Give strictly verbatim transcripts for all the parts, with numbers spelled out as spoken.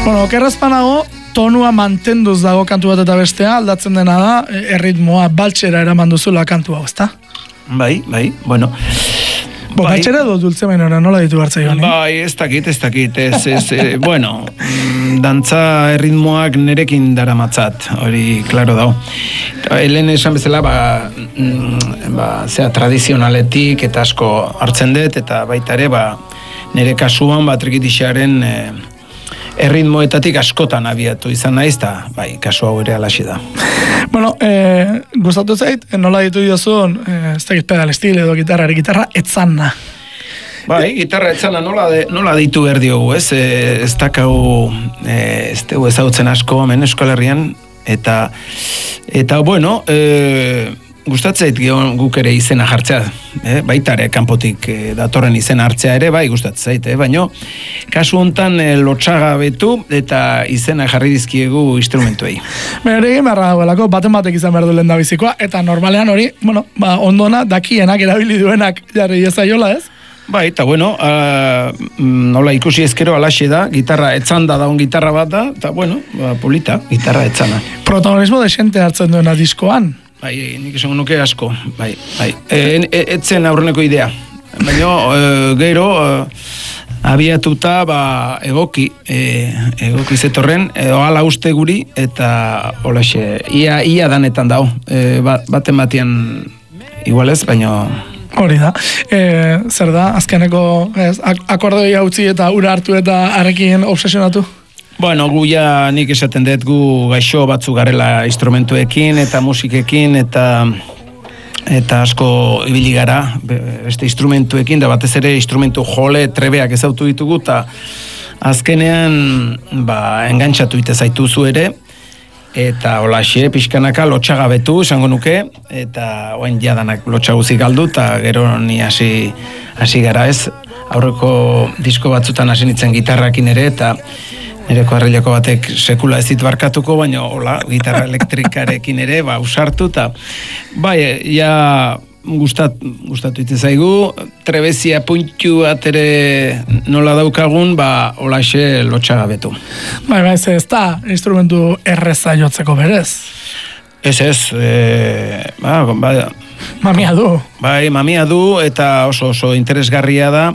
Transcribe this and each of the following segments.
Bueno, okerrezpanago, tonua mantenduz dago kantu bat eta bestea, aldatzen dena da, erritmoa baltsera eraman duzula kantu hau, ezta? Bai, bai, bueno. Bo, bai. Baltsera edo dultze mainora, nola ditu hartzai gani? Bai, ez dakit, ez dakit, ez, ez, e, bueno, dantza erritmoak nerekin daramatzat, hori, klaro dau. Helen esan bezala, ba, ba, zera, tradizionaletik eta asko hartzen dut, eta baita ere, ba, nere kasuan, ba, trikitixaren e, erritmoetatik askotan abiatu izan naiz, eta bai, kasu hau ere alaxi da. Bueno, eh, gustatu zait, nola ditu diozun, eh, ez dakit pedal estil edo gitarrari, gitarra etzana. Bai, gitarra etzana nola, de, nola ditu behar diogu, ez? E, ez dakau, e, ez dugu ezautzen asko, hemen Euskal Herrian, eta, eta bueno, e, gustatzait guk ere izena jartzea, eh? Baita ere kanpotik eh, datorren izena hartzea ere, bai gustatzait, eh? Baina kasu hontan eh, lotxagabetu eta izena jarri dizkiegu instrumentuei. Baina ere egin beharra dagoelako, baten batek izan behar du lehen da bizikoa, eta normalean hori, bueno, ba, ondona dakienak erabili duenak jarri ezaiola, ez? Bai, eta bueno, uh, nola ikusi ezkero alaxe da, gitarra etzanda da un gitarra bat da, eta bueno, ba, polita, gitarra etzana. Protagonismo desente hartzen duena diskoan. Bai, nik esan nuke asko, bai, bai. E, e, etzen aurreneko idea. Baina, e, gero, e, abiatuta, ba, egoki, e, egoki zetorren, edo ala uste guri, eta holaxe, ia, ia danetan dau. E, ba, baten batian, igual ez, baina... Hori da. E, zer da, azkeneko ez, akordoi hautzi eta ura hartu eta arekin obsesionatu? Bueno, gu ja nik esaten dut gu gaixo batzu garela instrumentuekin eta musikekin eta eta asko ibili gara beste instrumentuekin da batez ere instrumentu jole trebeak ezautu ditugu eta azkenean ba, engantxatu ite zaituzu ere eta holaxe pixkanaka lotxagabetu esango nuke eta oain jadanak lotxaguzik galdu eta gero ni hasi hasi gara ez aurreko disko batzutan hasi nintzen gitarrakin ere eta nireko harrileko batek sekula ez dit barkatuko, baina hola, gitarra elektrikarekin ere, ba, usartu, eta bai, ja gustat, gustatu ite zaigu, trebezia puntu bat ere nola daukagun, ba, holaxe lotxagabetu. Bai, bai, ez da, instrumentu erreza jotzeko berez. Ez ez, e, ba, ba, mamia du. Bai, mamia du, eta oso oso interesgarria da,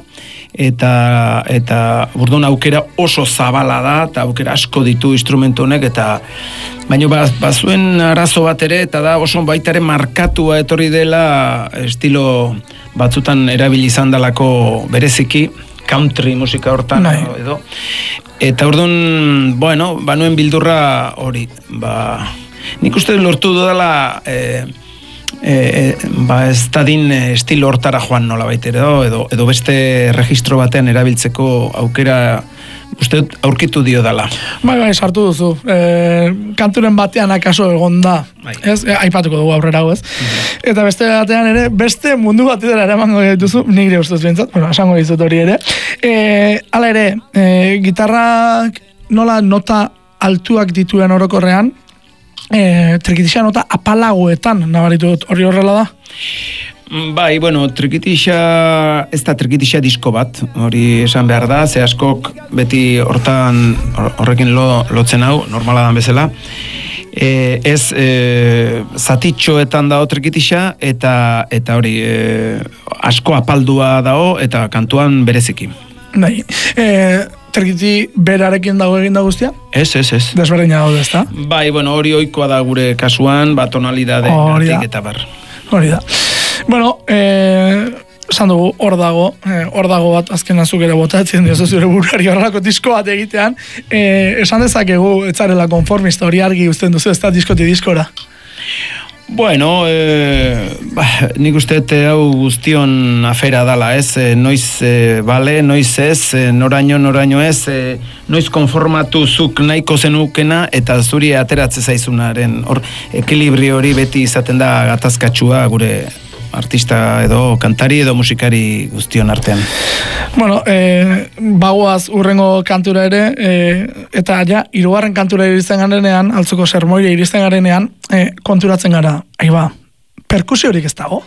eta eta burdun aukera oso zabala da eta aukera asko ditu instrumentu honek eta baino bazuen arazo bat ere eta da oso baita ere markatua etorri dela estilo batzutan erabili izan dalako bereziki country musika hortan edo eta ordun bueno banuen bildurra hori ba nik uste lortu dudala eh E, e, ba ez dadin estilo hortara joan nola baitere edo, edo beste registro batean erabiltzeko aukera uste aurkitu dio dala. Bai, bai, sartu duzu. E, kanturen batean akaso egon da. Bai. Ez, e, aipatuko dugu aurrera hau ez. Mm-hmm. Eta beste batean ere, beste mundu batera eramango dituzu, nire ustez bintzat, bueno, esango dizut hori ere. E, hala ere, e, gitarrak nola nota altuak dituen orokorrean, E, trikitixa nota apalagoetan nabaritu hori horrela da? Bai, bueno, trikitixa ez da trikitixa disko bat, hori esan behar da, ze askok beti hortan horrekin lo, lotzen hau, normala dan bezala. E, ez e, zatitxoetan dao trikitixa eta eta hori e, asko apaldua dao eta kantuan bereziki. Bai, e, trikiti berarekin dago egin da guztia? Ez, ez, ez. Desberdina daude, ezta? Bai, bueno, hori ohikoa da gure kasuan, ba, tonalidade gatik eta bar. Hori da. Bueno, eh, esan dugu, hor dago, eh, hor dago bat azken azuk ere botatzen diozu zure burari horrako disko bat egitean, eh, esan dezakegu, etzarela konformista hori argi uzten duzu, ez da diskoti diskora? Bueno, eh, ba, nik uste hau guztion afera dala, ez? E, noiz e, bale, noiz ez, e, noraino, noraino ez, e, noiz konformatu zuk nahiko zenukena eta zuri ateratze zaizunaren hor ekilibrio hori beti izaten da gatazkatsua gure artista edo kantari edo musikari guztion artean. Bueno, eh, bagoaz urrengo kantura ere, eh, eta ja, hirugarren kantura iristen garenean, altzuko sermoire iristen garenean, eh, konturatzen gara, aiba, perkusiorik ez dago?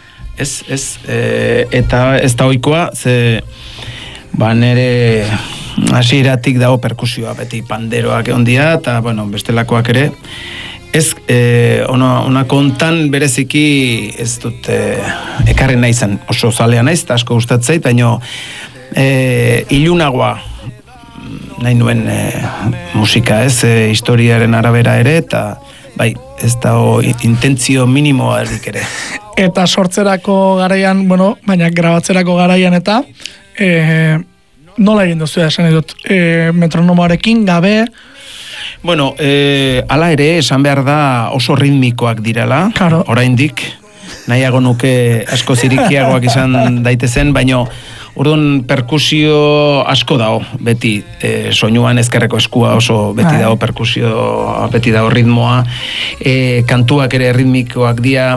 Ez, ez, e, eta ez da ohikoa, ze, ba, nere hasieratik dago perkusioa, beti panderoak ondia, eta, bueno, bestelakoak ere. Ez, eh, ona, ona kontan bereziki ez dut eh, ekarri nahi zen, oso zalea naiz, eta asko gustatzeit, baina eh, ilunagoa nahi nuen eh, musika, ez, eh, historiaren arabera ere, eta bai, ez da intentzio minimoa erdik ere. Eta sortzerako garaian, bueno, baina grabatzerako garaian eta e, nola egin duzu esan edut, e, metronomoarekin gabe? Bueno, e, ala ere, esan behar da oso ritmikoak direla, claro. Oraindik, nahiago nuke asko zirikiagoak izan daitezen, baino orduan perkusio asko dago, beti e, soinuan ezkerreko eskua oso beti dago perkusio, beti dago ritmoa, e, kantuak ere ritmikoak dira,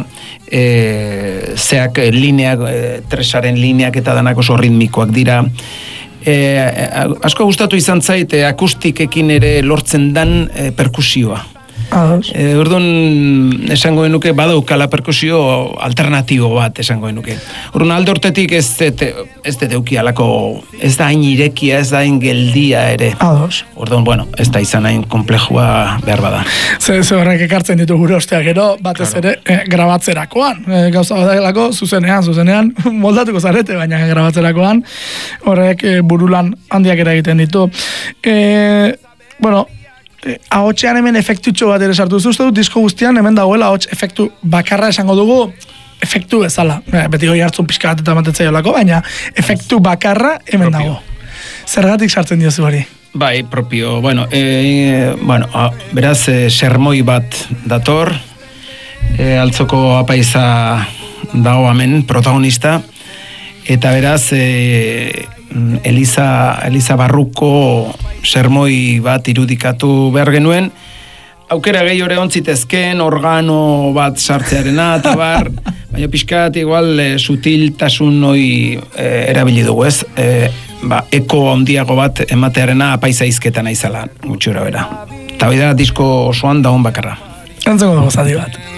e, zeak lineak, e, tresaren lineak eta danak oso ritmikoak dira. E, asko gustatu izan zait, e, akustikekin ere lortzen dan e, perkusioa. E, orduan esango genuke badaukala perkusio alternatibo bat esango genuke. Orduan alde hortetik ez ez deuki alako, ez da hain irekia, ez da hain geldia ere. Ados. Orduan, bueno, ez da izan hain komplejua behar bada. Ze horrek ekartzen ditu gure osteak gero, batez claro. ere e, grabatzerakoan. E, gauza badailako, zuzenean, zuzenean, moldatuko zarete, baina grabatzerakoan horrek e, burulan handiak ere egiten ditu. E, bueno, ahotsean hemen efektutxo bat ere sartu duzu, uste dut disko guztian hemen dagoela ahots efektu bakarra esango dugu, efektu bezala, beti goi hartzun pixka bat eta matetzaio lako, baina efektu bakarra hemen propio. Dago. Zergatik sartzen diozu hori? Bai, propio, bueno, e, bueno a, beraz, e, sermoi bat dator, e, altzoko apaiza dago hemen, protagonista, eta beraz, e, Eliza, Eliza Barruko sermoi bat irudikatu behar genuen, aukera gehi hori ontzitezken, organo bat sartzearena, eta bar, baina pixkat igual e, sutiltasun hoi e, erabili dugu ez, e, ba, eko handiago bat ematearena apaiza izketan aizala, gutxura bera. Eta hori da disko osoan daun bakarra. Entzeko dugu zadi bat.